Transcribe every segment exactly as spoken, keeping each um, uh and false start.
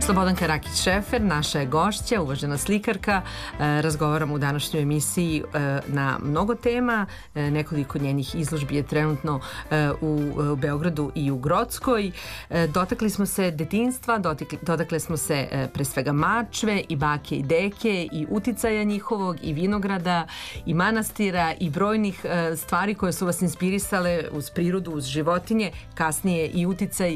Slobodanka Rakić-Šefer, naša je gošća, uvažena slikarka. Razgovaramo u današnjoj emisiji na mnogo tema. Nekoliko njenih izložbi je trenutno u Beogradu i u Grockoj. Dotakli smo se detinjstva, dotakli smo se pre svega Mačve i bake i deke i uticaja njihovog i vinograda i manastira i brojnih stvari koje su vas inspirisale uz prirodu, uz životinje, kasnije i uticaj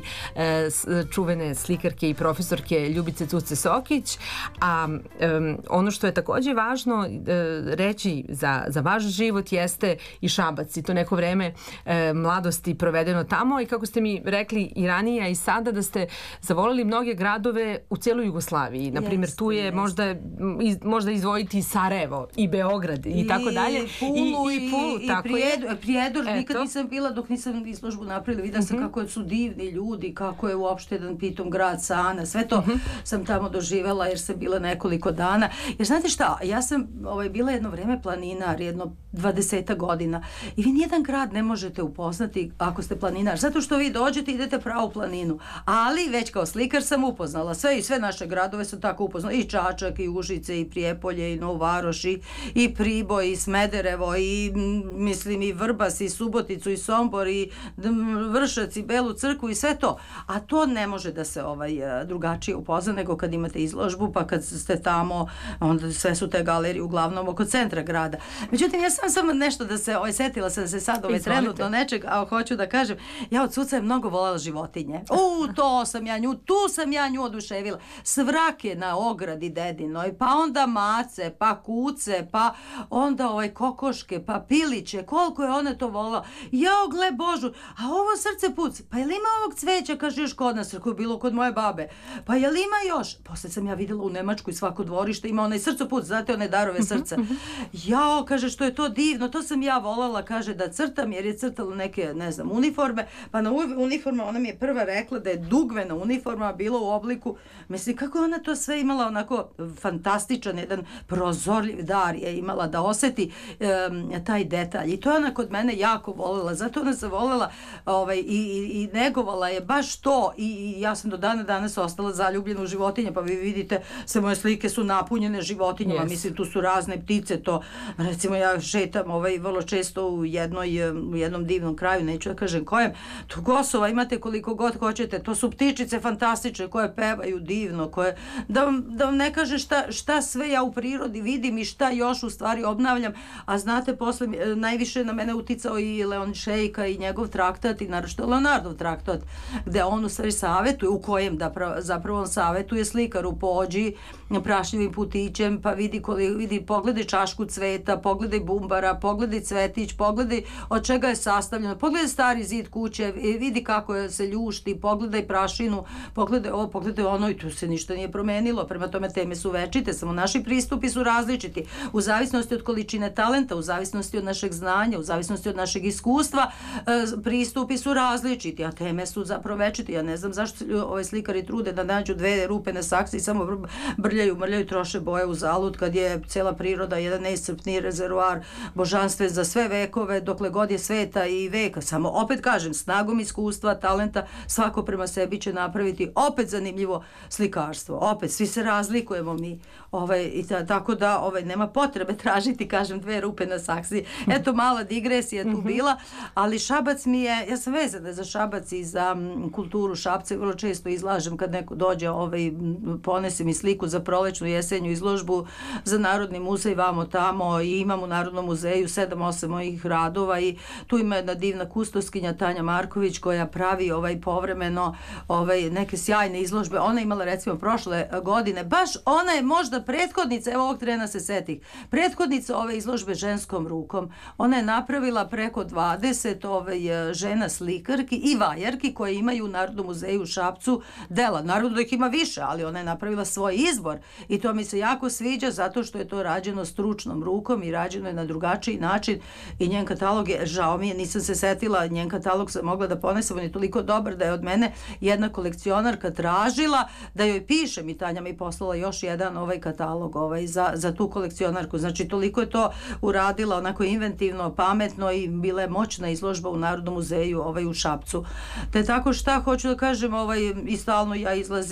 čuvene slikarke i profesorke Ljubice Cuce Sokić. A um, ono što je takođe važno uh, reći za, za vaš život jeste i Šabac i to neko vreme uh, mladosti provedeno tamo i kako ste mi rekli i ranije, a i sada da ste zavolili mnoge gradove u celoj Jugoslaviji. Naprimjer, tu je možda, iz, možda izdvojiti i Sarajevo i Beograd i, i tako dalje. Pulu, I, i Pulu, i, tako i Prijedor. Prijedor nikad nisam bila dok nisam izložbu napravila. Videla sam uh-huh. kako su divni ljudi, kako je uopšte jedan pitom grad Sana. Sve to uh-huh. sam tamo doživela jer sam bila nekoliko dana. Jer znate šta, ja sam ovaj, bila jedno vreme planinar, jedno dvadeseta godina i vi nijedan grad ne možete upoznati ako ste planinar, zato što vi dođete i idete pravo u planinu. Ali već kao slikar sam upoznala sve i sve naše gradove su tako upoznala. I Čačak, i Užice, i Prijepolje, i Novu Varoš, i, i Priboj, i Smederevo, i mislim i Vrbas, i Suboticu, i Sombor, i Vršac, i Belu Crkvu i sve to. A to ne može da se ovaj, drugačije upozna nego kad imate izložbu, pa kad ste tamo, onda sve su te galerije uglavnom oko centra grada. Međutim, ja sam samo nešto da se, ovaj, setila sam se sad ovaj, trenutno nečeg, a hoću da kažem, ja od Cuca je mnogo voljela životinje. U, to sam ja nju, tu sam ja nju oduševila. Svrake na ogradi dedinoj, pa onda mace, pa kuce, pa onda ovaj, kokoške, pa piliće, koliko je ona to voljela. Jao, gle Božu, a ovo srce puc, pa je li ima ovog cveća, kaže još kod nas, koje je bilo kod moje babe, pa je li ima još? Posle sam ja videla u Nemačkoj svako dvorište ima onaj srcoput, znate one darove srca. Jao, kaže, što je to divno, to sam ja voljela, kaže, da crtam, jer je crtala neke, ne znam, uniforme, pa na uniforma ona mi je prva rekla da je dugmena uniforma bila u obliku, mislim, kako je ona to sve imala onako fantastičan, jedan prozorljiv dar je imala da oseti um, taj detalj i to je ona kod mene jako voljela, zato ona se voljela ovaj, i, i, i negovala je baš to i, i ja sam do dana danas ostala zaljubljena u životinje, pa vi vidite, sve moje slike su napunjene životinjama, yes. Mislim, tu su razne ptice, to, recimo ja šetam ovaj, vrlo često u, jednoj, u jednom divnom kraju, neću da kažem kojem, tu Kosova imate koliko god hoćete, to su ptičice fantastične koje pevaju divno, koje, da vam, da vam ne kaže šta, šta sve ja u prirodi vidim i šta još u stvari obnavljam, a znate, posle najviše na mene uticao i Leon Šejka i njegov traktat i naravno Leonardov traktat, gde on u stvari savetuje, u kojem da pra, zapravo on savetuje slikaru, pođi prašljivim putićem, pa vidi, koliko, vidi pogledaj čašku cveta, pogledaj bumbara, pogledaj cvetić, pogledaj od čega je sastavljeno, pogledaj stari zid kuće, vidi kako je se ljušti, pogledaj prašinu, pogledaj ovo, pogledaj ono i tu se ništa nije promenilo, prema tome teme su večite, samo naši pristupi su različiti, u zavisnosti od količine talenta, u zavisnosti od našeg znanja, u zavisnosti od našeg iskustva, pristupi su različiti, a teme su zapravo večite. Ja ne znam zašto se ove slikari trude da nađu dve rupe na saksi i samo brljaju, mrljaju, troše boje u zalud kad je cela priroda jedan neiscrpni rezervoar božanstve za sve vekove, dokle god je sveta i veka. Samo opet kažem, snagom iskustva, talenta, svako prema sebi će napraviti opet zanimljivo slikarstvo. Opet, svi se razlikujemo mi. Ovaj, i ta, tako da ovaj, nema potrebe tražiti, kažem, dve rupe na saksi. Eto, mala digresija tu bila, ali Šabac mi je, ja sam vezana za Šabac i za kulturu Šapca, vrlo često izlažem kad neko dođe, ovaj, ponese mi sliku za prolećnu jesenju izložbu za Narodni muzej vamo tamo i imam u Narodnom muzeju sedam osam mojih radova i tu ima jedna divna kustoskinja Tanja Marković koja pravi ovaj povremeno ovaj neke sjajne izložbe. Ona imala recimo prošle godine, baš ona je možda prethodnica, evo ovog trena se setih, prethodnica ove izložbe ženskom rukom. Ona je napravila preko dvadeset ovaj, žena slikarki i vajarki koje imaju u Narodnom muzeju u Šapcu dela. Naravno da ih ima više, ali ona je napravila svoj izbor i to mi se jako sviđa zato što je to rađeno stručnom rukom i rađeno je na drugačiji način i njen katalog je, žao mi je, nisam se setila, njen katalog sam mogla da ponesem, on je toliko dobar da je od mene jedna kolekcionarka tražila da joj pišem i Tanja mi poslala još jedan ovaj katalog ovaj, za, za tu kolekcionarku. Znači toliko je to uradila onako inventivno, pametno i bila je moćna izložba u Narodnom muzeju ovaj, u Šapcu. Te tako šta hoću da kažem, ovaj, i stalno ja izlazim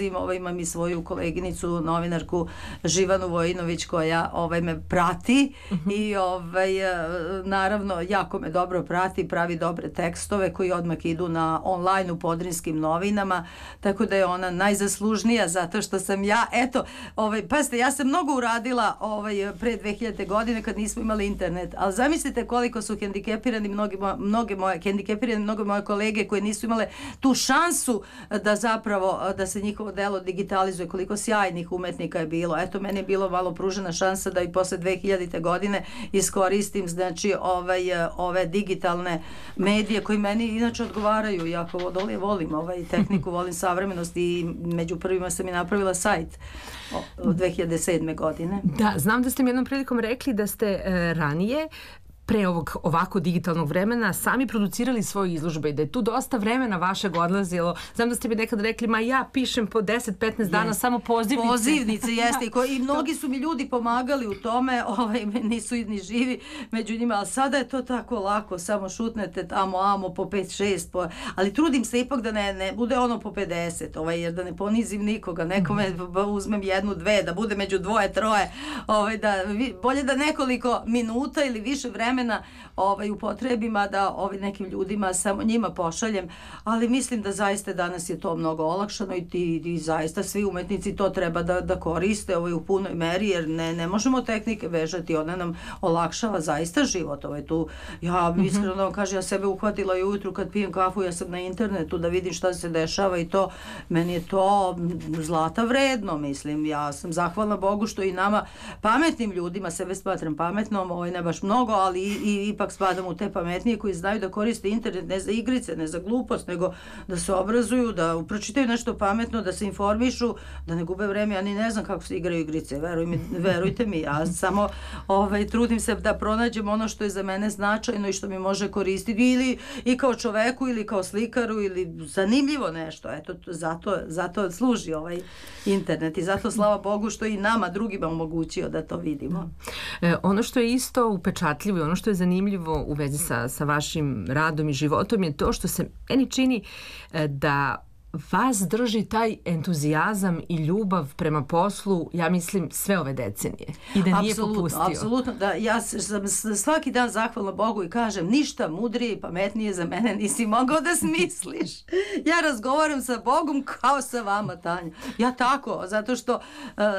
volim, ovaj, imam i svoju koleginicu, novinarku Živanu Vojinović koja ovaj, me prati uh-huh. i ovaj, naravno jako me dobro prati, pravi dobre tekstove koji odmah idu na online u Podrinjskim novinama, tako da je ona najzaslužnija zato što sam ja, eto, ovaj, pazite, ja sam mnogo uradila ovaj, pre dve hiljadite. godine kad nismo imali internet, ali zamislite koliko su hendikepirani mnogi, mnoge moje, hendikepirani mnoge moje kolege koje nisu imale tu šansu da zapravo, da se njihovo delo digitalizuje, koliko sjajnih umetnika je bilo. Eto, meni je bilo malo pružena šansa da i posle dve hiljadite. godine iskoristim, znači, ovaj, ove digitalne medije koji meni inače odgovaraju. Jako volim ovaj tehniku, volim savremenost i među prvima sam i napravila sajt od dve hiljade sedme. godine. Da, znam da ste mi jednom prilikom rekli da ste e, ranije pre ovog ovako digitalnog vremena sami producirali svoje izložbe i da je tu dosta vremena vašeg odlazilo. Znam da ste mi nekada rekli, ma ja pišem po deset petnaest dana samo pozivnice. Pozivnice, jeste. I, ko, i mnogi su mi ljudi pomagali u tome, ovaj, nisu ni živi među njima, ali sada je to tako lako, samo šutnete tamo, amo, po pet šest, po, ali trudim se ipak da ne, ne bude ono po pedeset, ovaj, jer da ne ponizim nikoga, nekome uzmem jednu, dve, da bude među dvoje, troje, ovaj, da, bolje da nekoliko minuta ili više vremena ovaj, upotrebima da ovaj, nekim ljudima samo njima pošaljem, ali mislim da zaista danas je to mnogo olakšano i, ti, i zaista svi umetnici to treba da, da koriste ovaj, u punoj meri, jer ne, ne možemo tehnike vežati, ona nam olakšava zaista život. Ovaj, tu, ja mm-hmm. iskreno da vam kažem, ja sebe uhvatila i ujutru kad pijem kafu, ja sam na internetu da vidim šta se dešava i to, meni je to zlata vredno, mislim, ja sam zahvalna Bogu što i nama pametnim ljudima, sebe smatram pametnom, ovaj, ne baš mnogo, ali i, i ipak spadam u te pametnije koji znaju da koriste internet ne za igrice, ne za glupost, nego da se obrazuju, da pročitaju nešto pametno, da se informišu, da ne gube vreme. Ja ni ne znam kako se igraju igrice, veruj mi, verujte mi, ja samo ovaj, trudim se da pronađem ono što je za mene značajno i što mi može koristiti ili i kao čoveku ili kao slikaru ili zanimljivo nešto. Eto, zato, zato služi ovaj internet i zato slava Bogu što i nama drugima omogućio da to vidimo. E, ono što je isto upečatljivo i ono što je zanimljivo u vezi sa, sa vašim radom i životom je to što se meni čini e, da vas drži taj entuzijazam i ljubav prema poslu, ja mislim, sve ove decenije. I da nije apsolutno, popustio. Apsolutno, da. Ja sam svaki dan zahvalna Bogu i kažem, ništa mudrije i pametnije za mene nisi mogao da smisliš. Ja razgovaram sa Bogom kao sa vama, Tanja. Ja tako, zato što uh,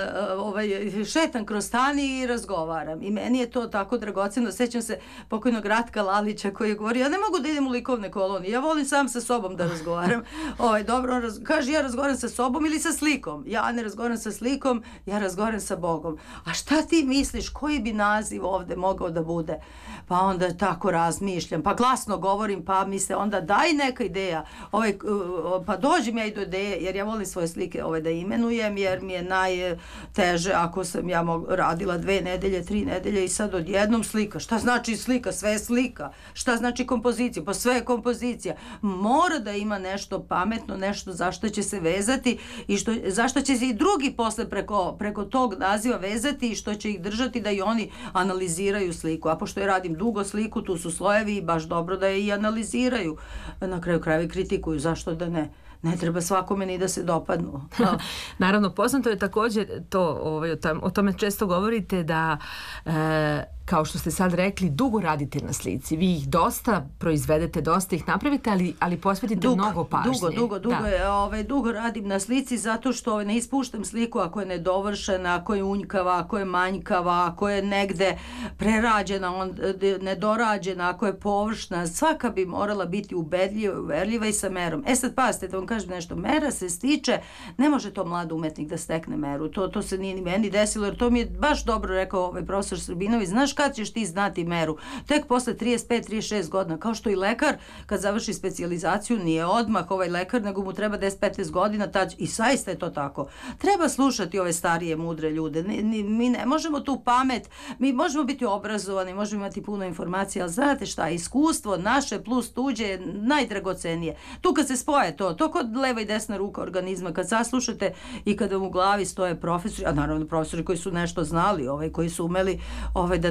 ovaj, šetam kroz stani i razgovaram. I meni je to tako dragoceno. Sećam se pokojnog Ratka Lalića koji je govorio, ja ne mogu da idem u likovne kolonije, ja volim sam sa sobom da razgovaram. Ovaj, dobro, raz, kaže, ja razgovaram sa sobom ili sa slikom. Ja ne razgovaram sa slikom, ja razgovaram sa Bogom. A šta ti misliš, koji bi naziv ovde mogao da bude? Pa onda tako razmišljam, pa glasno govorim, pa mi se onda daj neka ideja. Ovaj, pa dođem ja i do ideje, jer ja volim svoje slike ovaj, da imenujem, jer mi je najteže ako sam ja mog, radila dve nedelje, tri nedelje i sad odjednom slika. Šta znači slika? Sve je slika. Šta znači kompozicija? Pa sve je kompozicija. Mora da ima nešto pametno, nešto zašto će se vezati i što, zašto će se i drugi posle preko, preko tog naziva vezati i što će ih držati da i oni analiziraju sliku. A pošto ja radim dugo sliku, tu su slojevi i baš dobro da je i analiziraju. Na kraju krajeva kritikuju, zašto da ne? Ne treba svakome ni da se dopadnu. Naravno, poznato je također to, ovaj, o tome često govorite da e, kao što ste sad rekli, dugo radite na slici. Vi ih dosta proizvedete, dosta ih napravite, ali, ali posvetite dugo, mnogo pažnje. Dugo, dugo, dugo, da. je, ovaj, dugo radim na slici zato što ne ispuštam sliku ako je nedovršena, ako je unjkava, ako je manjkava, ako je negde prerađena, on, nedorađena, ako je površna. Svaka bi morala biti ubedljiva, uverljiva i sa merom. E sad, pazite, da vam kažem nešto, mera se stiče, ne može to mlad umetnik da stekne meru. To, to se nije ni meni desilo, jer to mi je baš dobro rekao ovaj profesor Srbinović. Znaš kad ćeš ti znati meru? Tek posle trideset pet trideset šest godina, kao što i lekar kad završi specijalizaciju nije odmah ovaj lekar, nego mu treba deset petnaest godina, tad, i saista je to tako. Treba slušati ove starije mudre ljude. Ne, ne, mi ne možemo tu pamet, mi možemo biti obrazovani, možemo imati puno informacija, ali znate šta, iskustvo naše plus tuđe je najdragocenije. Tu kad se spoje to, to kod leva i desna ruka organizma, kad saslušate i kada vam u glavi stoje profesori, a naravno profesori koji su nešto znali, ovaj, koji su umeli ovaj, da nam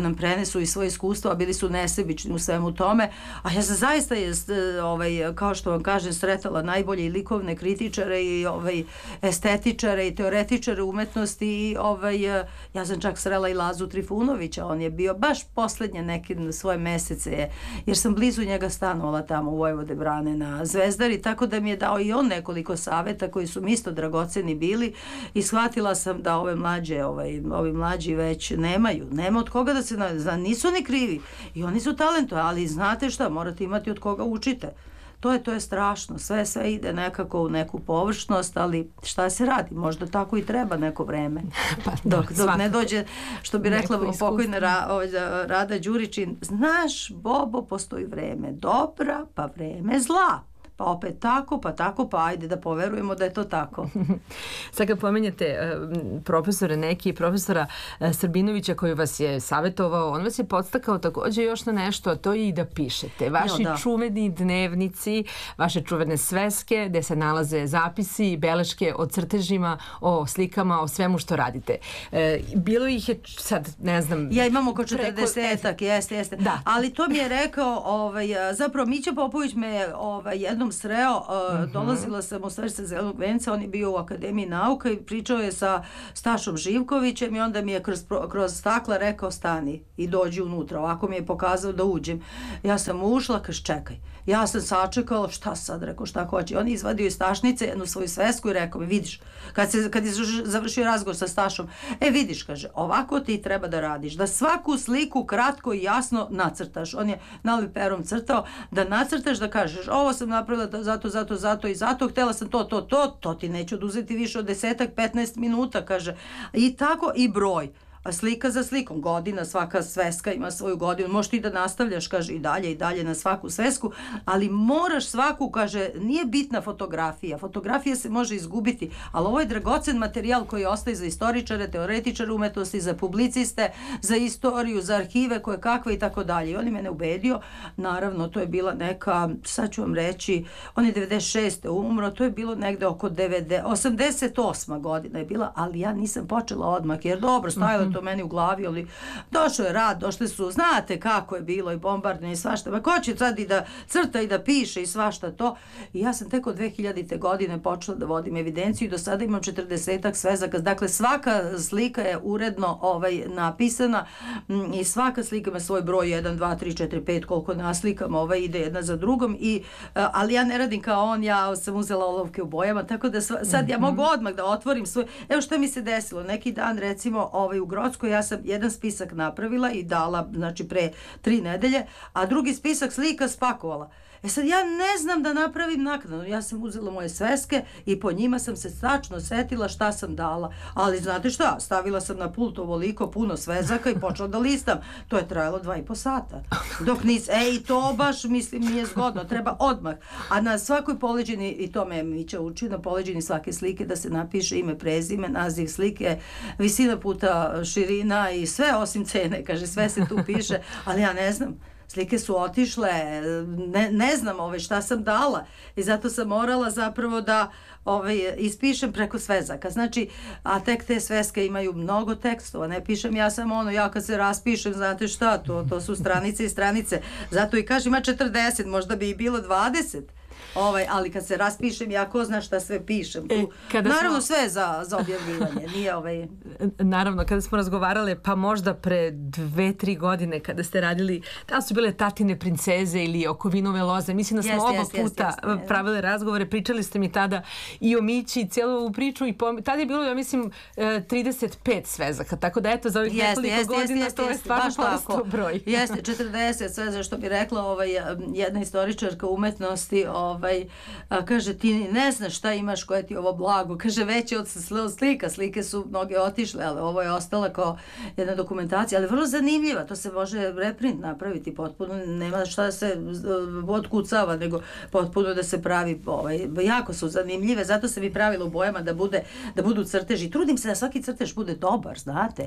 nam prenesu i svoje iskustvo, a bili su nesebični u svemu tome. A ja sam zaista, jest, ovaj, kao što vam kažem, sretala najbolje i likovne kritičare i ovaj, estetičare i teoretičare umetnosti i ovaj, ja sam čak srela i Lazu Trifunovića, on je bio baš poslednje neke svoje mesece, jer sam blizu njega stanovala tamo u Vojvode Brane na Zvezdari, tako da mi je dao i on nekoliko saveta koji su mi isto dragoceni bili i shvatila sam da ove mlađe, ovaj, ovi mlađi već nemaju, nema od koga da se, zna, nisu ni krivi i oni su talentovani, ali znate šta, morate imati od koga učite. To je, to je strašno, sve, sve ide nekako u neku površnost, ali šta se radi, možda tako i treba neko vreme, pa, dok, dok ne dođe, što bi rekla pokojna Ra, Rada Đuričin, znaš, Bobo, postoji vreme dobra, pa vreme zla. Pa opet tako, pa tako, pa ajde da poverujemo da je to tako. Sad kad pomenjate uh, profesore neki, profesora uh, Srbinovića koji vas je savjetovao, on vas je podstakao također još na nešto, a to je i da pišete. Vaši jo, čuveni dnevnici, vaše čuvene sveske, gde se nalaze zapisi i beleške o crtežima, o slikama, o svemu što radite. Uh, bilo ih je sad, ne znam... Ja imam oko četrdesetak, jeste, jeste. Da. Ali to mi je rekao, ovaj, zapravo Mića Popović me ovaj, jednom sreo, uh, uh-huh. dolazila sam u Svršca Zelenog venca, on je bio u Akademiji nauka i pričao je sa Stašom Živkovićem i onda mi je kroz, kroz stakla rekao stani i dođi unutra, ovako mi je pokazao da uđem. Ja sam ušla, kaže čekaj, ja sam sačekala, šta sad, rekao šta hoće. On je izvadio iz tašnice jednu svoju svesku i rekao mi, vidiš, kad, se, kad je završio razgovor sa Stašom, e vidiš, kaže, ovako ti treba da radiš, da svaku sliku kratko i jasno nacrtaš. On je nali perom crtao, da nacrtaš, da kažeš, ovo sam napravila zato, zato, zato i zato, htjela sam to, to, to, to ti neće oduzeti više od desetak, petnaest minuta, kaže. I tako i broj. A slika za slikom, godina, svaka sveska ima svoju godinu, možeš ti da nastavljaš, kaže, i dalje i dalje na svaku svesku, ali moraš svaku, kaže, nije bitna fotografija, fotografija se može izgubiti, ali ovo je dragocen materijal koji ostaje za istoričare, teoretičare umetnosti, za publiciste, za istoriju, za arhive, koje kakve i tako dalje. I on je mene ubedio, naravno, to je bila neka, sad ću vam reći, on je devedeset šeste umro, to je bilo negde oko osamdeset osma godina je bila, ali ja nisam počela odmah, jer dobro, stajalo to meni u glavi, ali došao je rad, došli su, znate kako je bilo i bombardanje i svašta, ma ko će sad i da crta i da piše i svašta to. I ja sam tek od dve hiljadite godine počela da vodim evidenciju i do sada imam četrdesetak svezaka, dakle svaka slika je uredno ovaj, napisana i svaka slika ima svoj broj jedan, dva, tri, četiri, pet, koliko naslikam, ovaj ide jedna za drugom, i, ali ja ne radim kao on, ja sam uzela olovke u bojama, tako da sva, sad ja mogu odmah da otvorim svoj, evo što mi se desilo, neki dan recimo ovaj, u Grockoj, ja sam jedan spisak napravila i dala, znači pre tri nedelje, a drugi spisak slika spakovala. E sad ja ne znam da napravim naknadno, ja sam uzela moje sveske i po njima sam se tačno setila šta sam dala, ali znate šta, stavila sam na pult ovoliko puno svezaka i počela da listam, to je trajalo dva i po sata, dok nis, ej to baš mislim nije zgodno, treba odmah, a na svakoj poleđini, i to me Mića uči, na poleđini svake slike da se napiše ime, prezime, naziv slike, visina puta širina i sve osim cene, kaže sve se tu piše, ali ja ne znam. Slike su otišle, ne, ne znam ove šta sam dala i zato sam morala zapravo da ove, ispišem preko svezaka. Znači, a tek te sveske imaju mnogo tekstova, ne pišem ja samo ono, ja kad se raspišem, znate šta, to, to su stranice i stranice. Zato i kažem, ima četrdeset, možda bi i bilo dvadeset. Ovaj, ali kad se raspišem, ja ko zna šta sve pišem. Tu, e, naravno smo... sve za, za objavljivanje. Nije ovaj... Naravno, kada smo razgovarale, pa možda pre dve, tri godine, kada ste radili, da su bile Tatine princeze ili oko vinove loze, mislim da smo yes, oba yes, puta yes, yes, pravile razgovore, pričali ste mi tada i o Mići, cijelu ovu priču, i pom... tada je bilo, ja mislim, trideset pet svezaka, tako da eto, za ovih yes, nekoliko yes, godina yes, to yes, je stvarno porastao broj. Jeste, četrdeset sveza, što bi rekla ovaj, jedna istoričarka umetnosti, ovaj, a, kaže, ti ne znaš šta imaš koje ti ovo blago, kaže, veće od slika, slike su mnoge otišle, ali ovo je ostala kao jedna dokumentacija, ali vrlo zanimljiva, to se može reprint napraviti potpuno, nema šta da se otkucava, nego potpuno da se pravi, ovaj, jako su zanimljive, zato se mi pravilo u bojama da, bude, da budu crteži, trudim se da svaki crtež bude dobar, znate.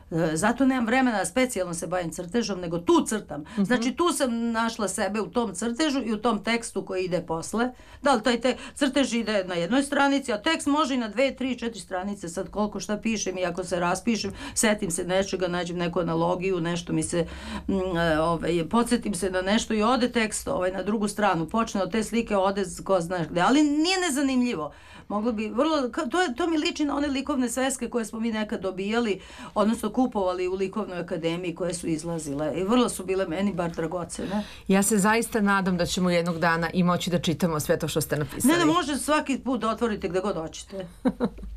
Zato nemam vremena da specijalno se bavim crtežom, nego tu crtam. Znači tu sam našla sebe u tom crtežu i u tom tekstu koji ide posle. Da li taj te, crtež ide na jednoj stranici, a tekst može i na dve, tri, četiri stranice. Sad koliko šta pišem i ako se raspišem, setim se nečega, nađem neku analogiju, nešto mi se, m, ovaj, podsjetim se na nešto i ode tekst ovaj, na drugu stranu. Počne od te slike, ode ko znaš gde. Ali nije nezanimljivo. Moglo bi vrlo, to, je, to mi liči na one likovne sveske koje smo mi nekad dobijali, odnosno kupovali u likovnoj akademiji koje su izlazile i vrlo su bile meni bar dragocene. Ja se zaista nadam da ćemo jednog dana i moći da čitamo sve to što ste napisali. Ne, ne, može svaki put da otvorite gde god hoćete.